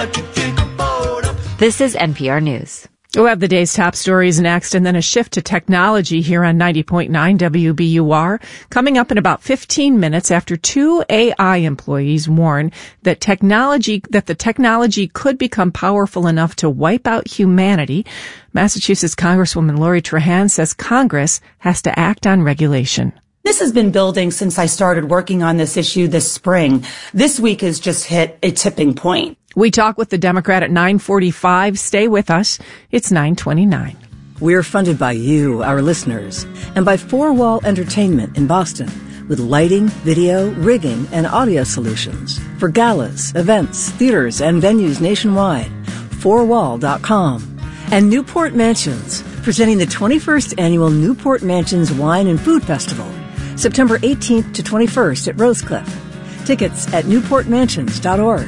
This is NPR News. We'll have the day's top stories next, and then a shift to technology here on 90.9 WBUR. Coming up in about 15 minutes after two AI employees warn that the technology could become powerful enough to wipe out humanity. Massachusetts Congresswoman Lori Trahan says Congress has to act on regulation. This has been building since I started working on this issue this spring. This week has just hit a tipping point. We talk with the Democrat at 9:45. Stay with us. It's 9:29. We're funded by you, our listeners, and by Four Wall Entertainment in Boston, with lighting, video, rigging, and audio solutions for galas, events, theaters, and venues nationwide. Fourwall.com. And Newport Mansions, presenting the 21st Annual Newport Mansions Wine and Food Festival, September 18th to 21st at Rosecliff. Tickets at newportmansions.org.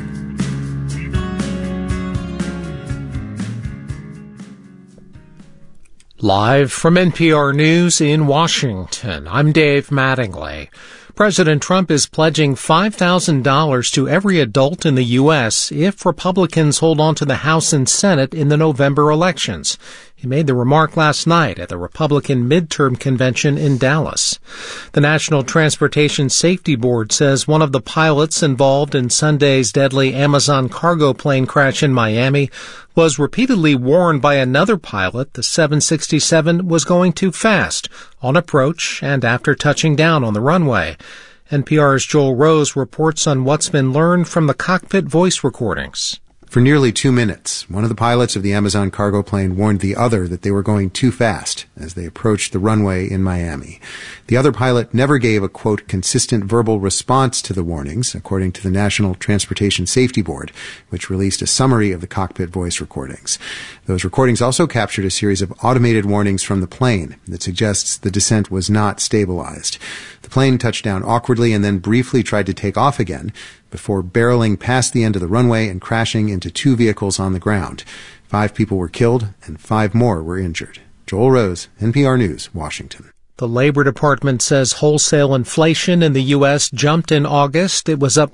Live from NPR News in Washington, I'm Dave Mattingly. President Trump is pledging $5,000 to every adult in the U.S. if Republicans hold on to the House and Senate in the November elections. He made the remark last night at the Republican midterm convention in Dallas. The National Transportation Safety Board says one of the pilots involved in Sunday's deadly Amazon cargo plane crash in Miami was repeatedly warned by another pilot the 767 was going too fast on approach and after touching down on the runway. NPR's Joel Rose reports on what's been learned from the cockpit voice recordings. For nearly 2 minutes, one of the pilots of the Amazon cargo plane warned the other that they were going too fast as they approached the runway in Miami. The other pilot never gave a, quote, consistent verbal response to the warnings, according to the National Transportation Safety Board, which released a summary of the cockpit voice recordings. Those recordings also captured a series of automated warnings from the plane that suggests the descent was not stabilized. The plane touched down awkwardly and then briefly tried to take off again before barreling past the end of the runway and crashing into two vehicles on the ground. 5 people were killed and 5 more were injured. Joel Rose, NPR News, Washington. The Labor Department says wholesale inflation in the U.S. jumped in August. It was up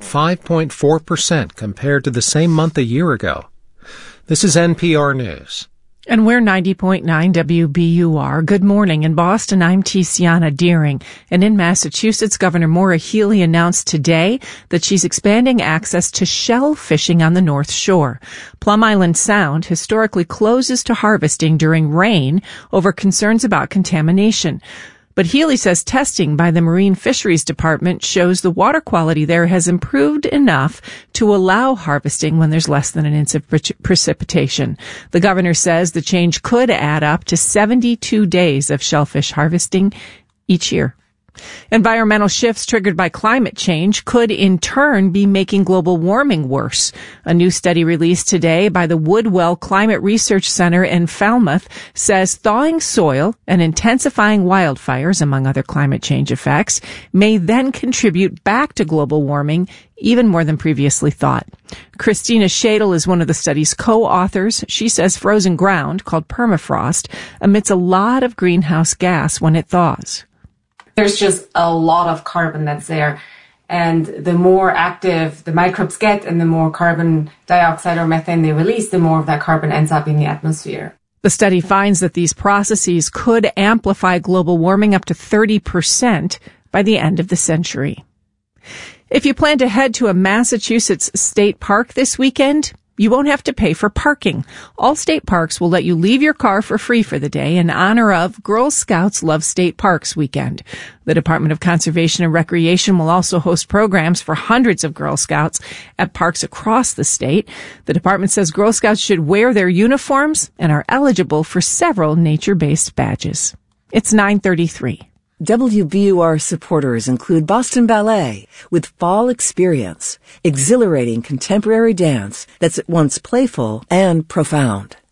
5.4% compared to the same month a year ago. This is NPR News. And we're 90.9 WBUR. Good morning. In Boston, I'm Tiziana Deering. And in Massachusetts, Governor Maura Healey announced today that she's expanding access to shell fishing on the North Shore. Plum Island Sound historically closes to harvesting during rain over concerns about contamination. But Healey says testing by the Marine Fisheries Department shows the water quality there has improved enough to allow harvesting when there's less than an inch of precipitation. The governor says the change could add up to 72 days of shellfish harvesting each year. Environmental shifts triggered by climate change could in turn be making global warming worse. A new study released today by the Woodwell Climate Research Center in Falmouth says thawing soil and intensifying wildfires, among other climate change effects, may then contribute back to global warming even more than previously thought. Christina Shadle is one of the study's co-authors. She says frozen ground, called permafrost, emits a lot of greenhouse gas when it thaws. There's just a lot of carbon that's there. And the more active the microbes get and the more carbon dioxide or methane they release, the more of that carbon ends up in the atmosphere. The study finds that these processes could amplify global warming up to 30% by the end of the century. If you plan to head to a Massachusetts state park this weekend, you won't have to pay for parking. All state parks will let you leave your car for free for the day in honor of Girl Scouts Love State Parks weekend. The Department of Conservation and Recreation will also host programs for hundreds of Girl Scouts at parks across the state. The department says Girl Scouts should wear their uniforms and are eligible for several nature-based badges. It's 9:33. WBUR supporters include Boston Ballet with Fall Experience, exhilarating contemporary dance that's at once playful and profound.